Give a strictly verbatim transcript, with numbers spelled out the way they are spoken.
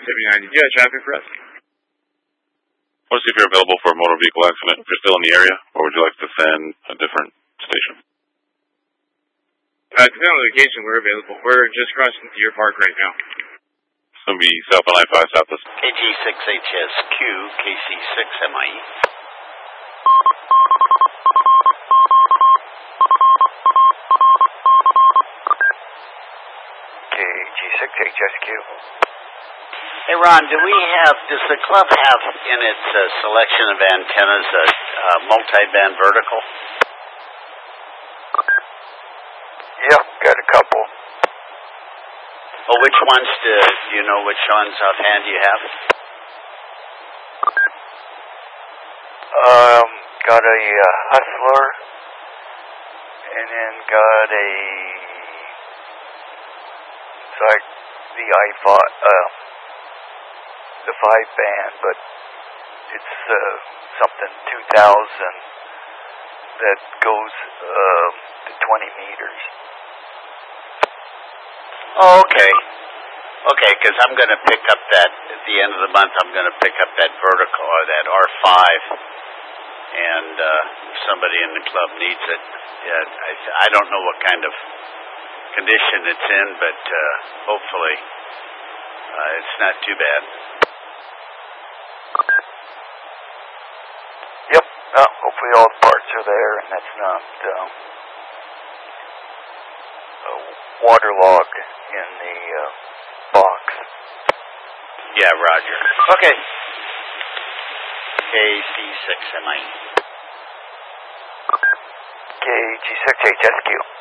seventy-nine, did you have traffic for us? I want to see if you're available for a motor vehicle accident, if you're still in the area, or would you like to send a different station? Uh, depending on the location, we're available. We're just crossing Deer Park right now. It's going to be south on I five Southwest. K G six H S Q, K C six M I E. K G six H S Q. Hey Ron, do we have, does the club have in its uh, selection of antennas a uh, multi-band vertical? Yep, got a couple. Well, which ones do, do you know which ones offhand you have? Um, got a uh, Hustler, and then got a, it's like the I five, uh, the five band, but it's uh, something two thousand that goes uh, to twenty meters. Oh, okay. Okay, because I'm going to pick up that, at the end of the month, I'm going to pick up that vertical, or that R five, and uh, if somebody in the club needs it. Yeah, I, I don't know what kind of condition it's in, but uh, hopefully uh, it's not too bad. Yep, uh, hopefully all the parts are there, and that's not uh, a waterlog in the uh, box. Yeah, Roger. Okay. K C six M I E. K G six H S Q.